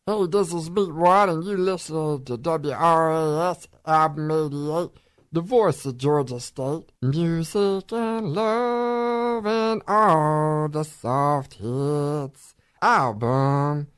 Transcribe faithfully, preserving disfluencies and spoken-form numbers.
Hey, this is Beat One, and you listen to W R A S Album eighty-eight, the voice of Georgia State. Music and love and all the soft hits album